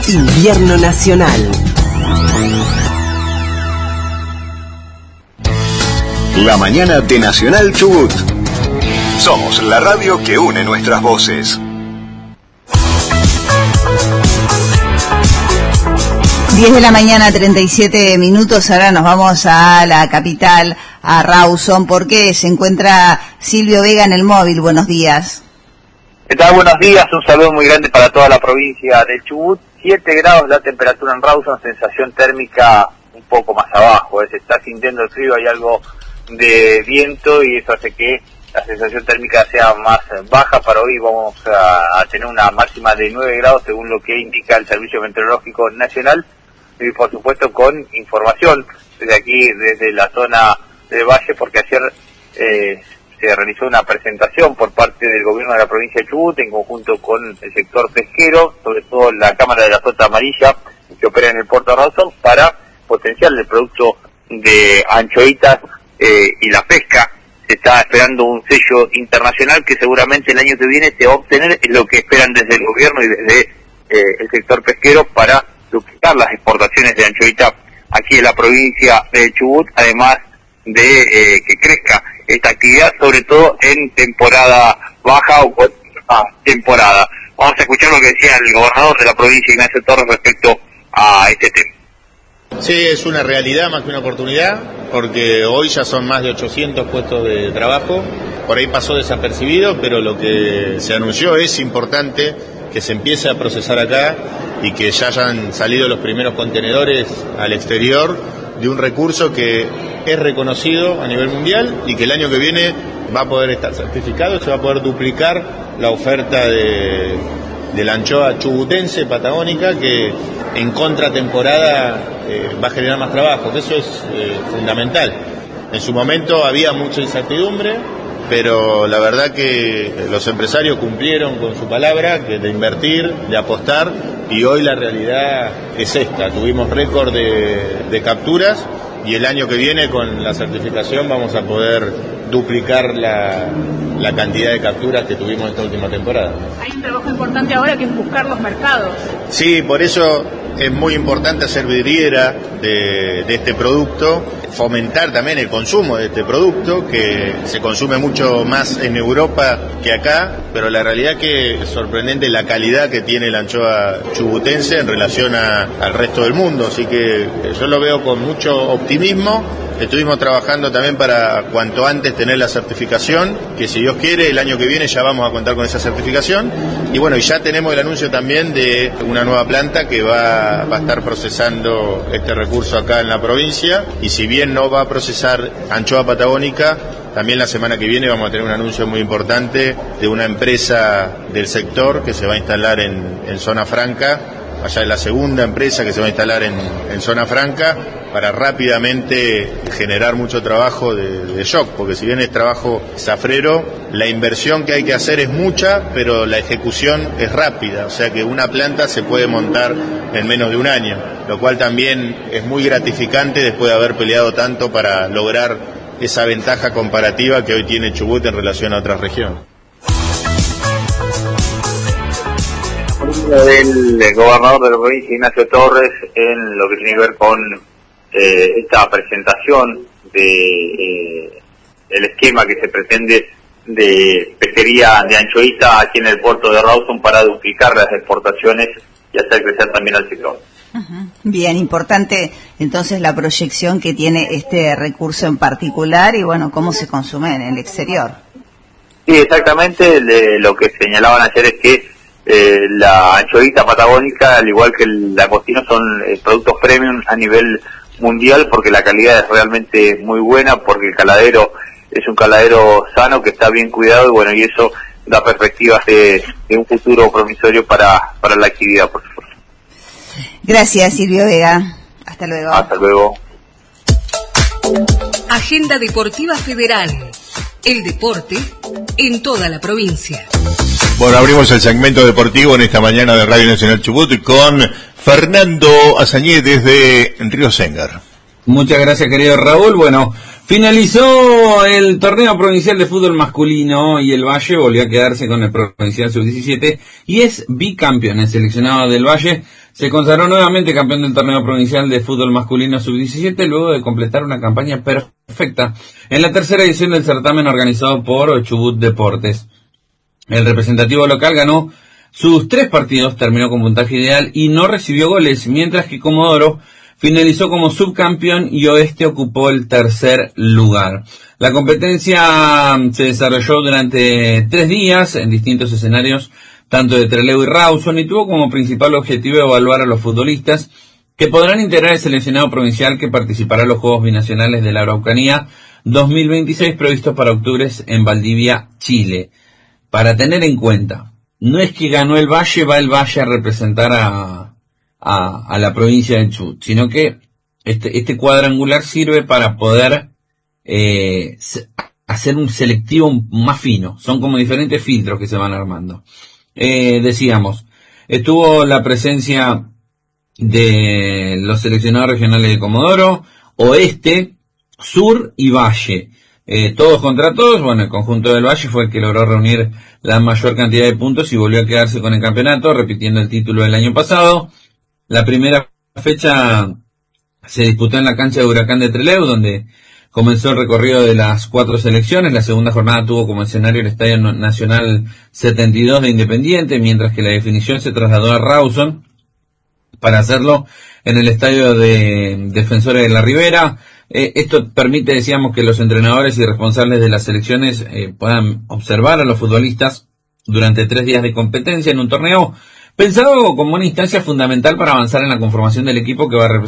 Invierno Nacional. La mañana de Nacional Chubut. Somos la radio que une nuestras voces. 10 de la mañana, 37 minutos. Ahora nos vamos a la capital, a Rawson, porque se encuentra Silvio Vega en el móvil. Buenos días. ¿Qué tal? Buenos días. Un saludo muy grande para toda la provincia de Chubut. 7 grados la temperatura en Rawson, sensación térmica un poco más abajo. Se está sintiendo el frío, hay algo de viento y eso hace que la sensación térmica sea más baja. Para hoy vamos a tener una máxima de 9 grados según lo que indica el Servicio Meteorológico Nacional. Y por supuesto con información desde aquí, desde la zona del Valle, porque ayer se realizó una presentación por parte del gobierno de la provincia de Chubut en conjunto con el sector pesquero, sobre todo la Cámara de la Flota Amarilla que opera en el puerto de Rawson, para potenciar el producto de anchoitas y la pesca. Se está esperando un sello internacional que seguramente el año que viene se va a obtener, es lo que esperan desde el gobierno y desde el sector pesquero, para duplicar las exportaciones de anchoita aquí en la provincia de Chubut, además de que crezca esta actividad, sobre todo en temporada baja o temporada. Vamos a escuchar lo que decía el gobernador de la provincia, Ignacio Torres, respecto a este tema. Sí, es una realidad más que una oportunidad, porque hoy ya son más de 800 puestos de trabajo. Por ahí pasó desapercibido, pero lo que se anunció es importante, que se empiece a procesar acá y que ya hayan salido los primeros contenedores al exterior de un recurso que es reconocido a nivel mundial y que el año que viene va a poder estar certificado. Se va a poder duplicar la oferta de la anchoa chubutense patagónica, que en contratemporada va a generar más trabajo, que eso es fundamental. En su momento había mucha incertidumbre, pero la verdad que los empresarios cumplieron con su palabra, que de invertir, de apostar, y hoy la realidad es esta. Tuvimos récord de capturas y el año que viene con la certificación vamos a poder duplicar la cantidad de capturas que tuvimos esta última temporada. Hay un trabajo importante ahora que es buscar los mercados. Sí, por eso es muy importante hacer vidriera de este producto, fomentar también el consumo de este producto, que se consume mucho más en Europa que acá, pero la realidad que es sorprendente la calidad que tiene la anchoa chubutense en relación al resto del mundo, así que yo lo veo con mucho optimismo. Estuvimos trabajando también para cuanto antes tener la certificación, que si Dios quiere el año que viene ya vamos a contar con esa certificación. Y bueno, y ya tenemos el anuncio también de una nueva planta que va a estar procesando este recurso acá en la provincia, y si bien no va a procesar anchoa patagónica, también la semana que viene vamos a tener un anuncio muy importante de una empresa del sector que se va a instalar en Zona Franca. Allá es la segunda empresa que se va a instalar en Zona Franca, para rápidamente generar mucho trabajo de shock, porque si bien es trabajo zafrero, la inversión que hay que hacer es mucha, pero la ejecución es rápida, o sea que una planta se puede montar en menos de un año, lo cual también es muy gratificante después de haber peleado tanto para lograr esa ventaja comparativa que hoy tiene Chubut en relación a otras regiones. Del gobernador de la provincia, Ignacio Torres, en lo que tiene que ver con esta presentación de el esquema que se pretende de pesquería de anchoita aquí en el puerto de Rawson para duplicar las exportaciones y hacer crecer también al sector. Bien, importante entonces la proyección que tiene este recurso en particular y bueno, cómo se consume en el exterior. Sí, exactamente, lo que señalaban ayer es que la anchoita patagónica, al igual que el langostino, son productos premium a nivel mundial, porque la calidad es realmente muy buena, porque el caladero es un caladero sano que está bien cuidado, y bueno, y eso da perspectivas de un futuro promisorio para la actividad, por supuesto. Gracias, Silvio Vega. Hasta luego. Hasta luego. Agenda Deportiva Federal. El deporte en toda la provincia. Bueno, abrimos el segmento deportivo en esta mañana de Radio Nacional Chubut con Fernando Azañé desde Río Sengar. Muchas gracias, querido Raúl. Bueno, Finalizó el torneo provincial de fútbol masculino y el Valle volvió a quedarse con el provincial sub-17 y es bicampeón. El seleccionado del Valle se consagró nuevamente campeón del torneo provincial de fútbol masculino sub-17 luego de completar una campaña perfecta en la tercera edición del certamen organizado por Chubut Deportes. El representativo local ganó sus 3 partidos, terminó con puntaje ideal y no recibió goles, mientras que Comodoro finalizó como subcampeón y Oeste ocupó el tercer lugar. La competencia se desarrolló durante 3 días en distintos escenarios, tanto de Trelew y Rawson, y tuvo como principal objetivo evaluar a los futbolistas que podrán integrar el seleccionado provincial que participará en los Juegos Binacionales de la Araucanía 2026 previstos para octubre en Valdivia, Chile. Para tener en cuenta, no es que ganó el Valle, va el Valle a representar a la provincia de Chubut, sino que este cuadrangular sirve para poder hacer un selectivo más fino. Son como diferentes filtros que se van armando. Decíamos, estuvo la presencia de los seleccionados regionales de Comodoro, Oeste, Sur y Valle. Todos contra todos. Bueno, el conjunto del Valle fue el que logró reunir la mayor cantidad de puntos y volvió a quedarse con el campeonato, repitiendo el título del año pasado. La primera fecha se disputó en la cancha de Huracán de Trelew, donde comenzó el recorrido de las 4 selecciones. La segunda jornada tuvo como escenario el Estadio Nacional 72 de Independiente, mientras que la definición se trasladó a Rawson para hacerlo en el Estadio de Defensores de la Ribera. Esto permite, decíamos, que los entrenadores y responsables de las selecciones puedan observar a los futbolistas durante 3 días de competencia en un torneo pensado como una instancia fundamental para avanzar en la conformación del equipo que va a representar